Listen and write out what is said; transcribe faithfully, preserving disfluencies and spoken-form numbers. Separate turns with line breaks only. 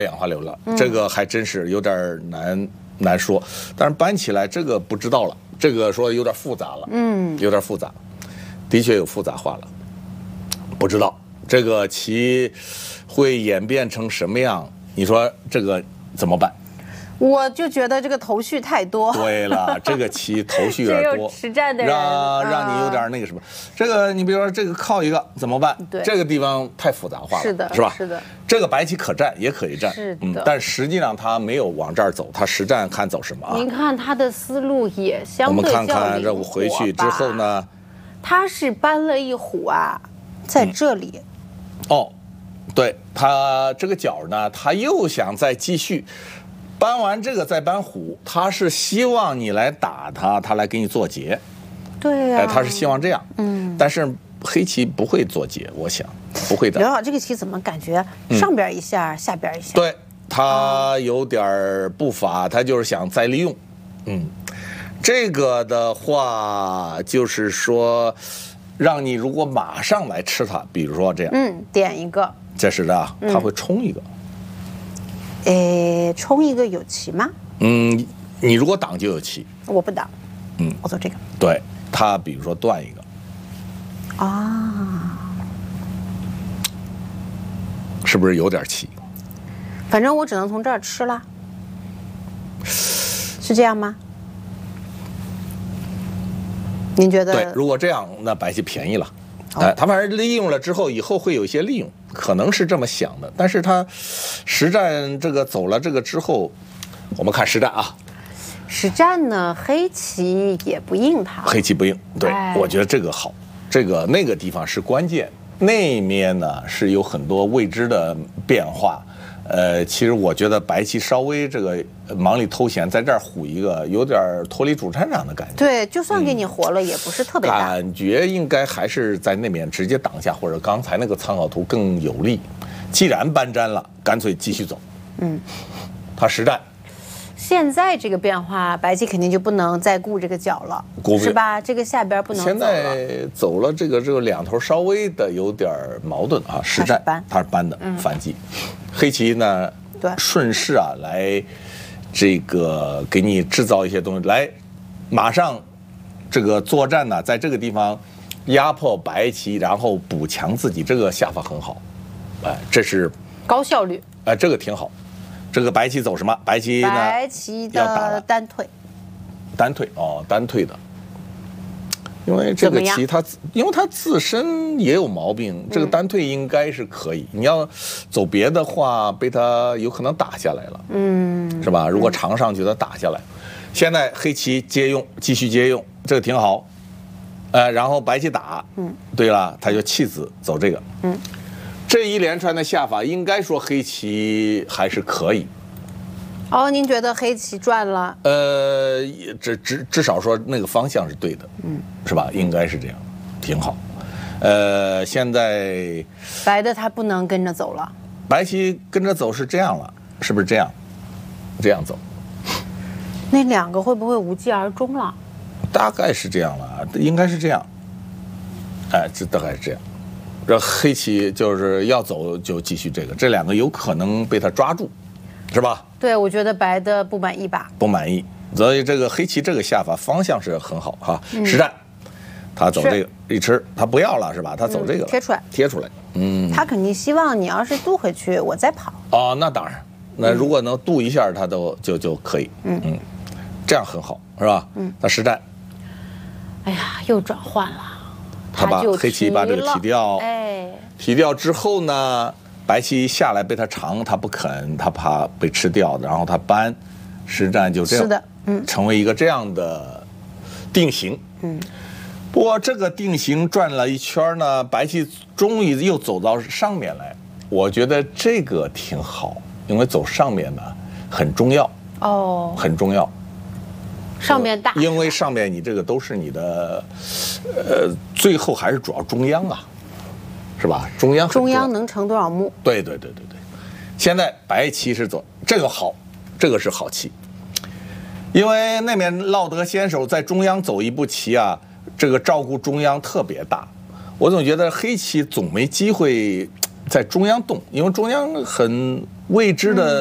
氧化流了，嗯、这个还真是有点难难说。但是搬起来这个不知道了，这个说有点复杂了，嗯，有点复杂，的确有复杂化了，不知道这个棋会演变成什么样？你说这个怎么办？
我就觉得这个头绪太多。
对了，这个棋头绪有点多，
实战的人
让让你有点那个什么。这个你比如说这个靠一个怎么办？
对，
这个地方太复杂化了，
是的，
是吧？
是的。
这个白棋可战也可以战，
是的。
嗯，但实际上他没有往这儿走，他实战看走什么啊？
您看他的思路也相对较灵活吧。
我们看看这我回去之后呢，
他是搬了一虎啊，在这里。
嗯、哦，对他这个角呢，他又想再继续。搬完这个再搬虎，他是希望你来打他，他来给你做劫。
对呀、啊，
哎，他是希望这样。嗯，但是黑棋不会做劫，我想不会的。
刘老，这个棋怎么感觉上边一下，嗯、下边一下？
对，他有点步伐，他就是想再利用。嗯，这个的话就是说，让你如果马上来吃它，比如说这样，
嗯，点一个，
这是的，他会冲一个。嗯
诶，冲一个有棋吗？
嗯，你如果挡就有棋。
我不挡。
嗯，
我做这个。
对，他比如说断一个。
啊。
是不是有点棋？
反正我只能从这儿吃了。是这样吗？您觉得？
对，如果这样，那白棋便宜了。哎、呃，他反正利用了之后，以后会有一些利用，可能是这么想的。但是他实战这个走了这个之后，我们看实战啊。
实战呢，黑棋也不应他。
黑棋不应，对、哎、我觉得这个好，这个那个地方是关键，那面呢是有很多未知的变化。呃，其实我觉得白棋稍微这个忙里偷闲，在这儿虎一个，有点脱离主战场的感觉。
对，就算给你活了，嗯、也不是特别大。
感觉应该还是在那边直接挡下，或者刚才那个参考图更有利。既然搬粘了，干脆继续走。嗯，他实战。
现在这个变化，白棋肯定就不能再顾这个角了，是吧？这个下边不能走了。
现在走了这个这个两头稍微的有点矛盾啊，实战它是搬的反击，嗯、黑棋呢
对
顺势啊来这个给你制造一些东西，来马上这个作战呢，在这个地方压迫白棋，然后补强自己，这个下法很好，哎，这是
高效率，
哎，这个挺好。这个白棋走什么？白棋呢？
白棋的单退，
单退哦，单退的。因为这个棋它，因为它自身也有毛病，这个单退应该是可以。嗯、你要走别的话，被它有可能打下来了，嗯，是吧？如果长上去，它打下来。现在黑棋接用，继续接用，这个挺好。呃，然后白棋打，嗯，对了，他就弃子走这个，嗯。这一连串的下法，应该说黑棋还是可以。
哦，您觉得黑棋赚了？
呃，至至至少说那个方向是对的，嗯，是吧？应该是这样，挺好。呃，现在
白的他不能跟着走了。
白棋跟着走是这样了，是不是这样？这样走，
那两个会不会无疾而终了？
大概是这样了，应该是这样。哎，这大概是这样。这黑棋就是要走就继续这个，这两个有可能被他抓住，是吧？
对，我觉得白的不满意吧？
不满意，所以这个黑棋这个下法方向是很好哈。嗯、实战，他走这个一吃，他不要了是吧？他走这个、
嗯、贴出来，
贴出来。嗯，
他肯定希望你要是渡回去，我再跑。
哦，那当然，那如果能渡一下，他都就就可以。嗯嗯，这样很好，是吧？嗯，他实战。
哎呀，又转换了。
他把黑棋把这个提掉，
哎，
提掉之后呢，白棋下来被他长，他不肯，他怕被吃掉，然后他搬，实战就这样，
是的，嗯，
成为一个这样的定型，嗯。不过这个定型转了一圈呢，白棋终于又走到上面来，我觉得这个挺好，因为走上面呢很重要，
哦，
很重要。
上面大，
因为上面你这个都是你的，呃，最后还是主要中央啊，是吧？中央
中央能成多少目？
对对对对对。现在白棋是走这个好，这个是好棋，因为那面落得先手在中央走一步棋啊，这个照顾中央特别大。我总觉得黑棋总没机会在中央动，因为中央很未知的。